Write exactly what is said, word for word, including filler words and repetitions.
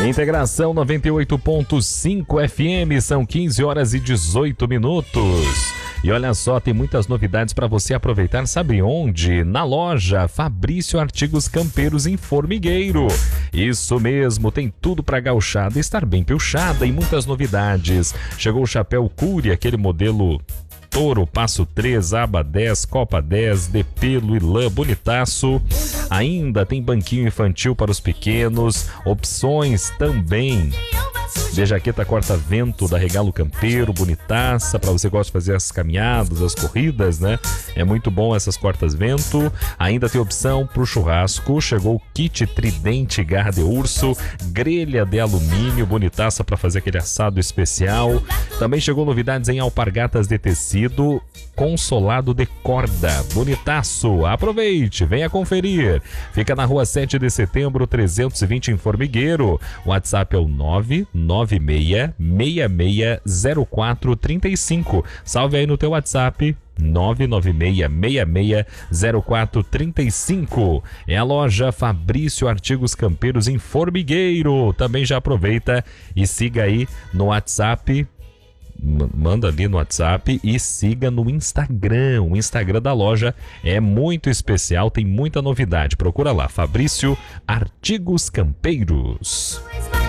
Integração noventa e oito ponto cinco F M, são quinze horas e dezoito minutos. E olha só, tem muitas novidades para você aproveitar, sabe onde? Na loja Fabrício Artigos Campeiros em Formigueiro. Isso mesmo, tem tudo para a gauchada estar bem piochada e muitas novidades. Chegou o chapéu Cury, aquele modelo Toro, Passo três, Aba dez, Copa dez, de pelo e lã, bonitaço. Ainda tem banquinho infantil para os pequenos, opções também de jaqueta corta-vento da Regalo Campeiro, bonitaça, para você que gosta de fazer as caminhadas, as corridas, né? É muito bom essas cortas-vento. Ainda tem opção para o churrasco, chegou o kit tridente garra de urso, grelha de alumínio, bonitaça para fazer aquele assado especial. Também chegou novidades em alpargatas de tecido, consolado de corda, bonitaço. Aproveite, venha conferir. Fica na rua sete de setembro, trezentos e vinte em Formigueiro. O WhatsApp é o nove nove seis seis seis zero quatro três cinco. Salve aí no teu WhatsApp. nove nove seis seis seis zero quatro três cinco. É a loja Fabrício Artigos Campeiros em Formigueiro. Também já aproveita e siga aí no WhatsApp. Manda ali no WhatsApp e siga no Instagram. O Instagram da loja é muito especial, tem muita novidade. Procura lá, Fabrício Artigos Campeiros.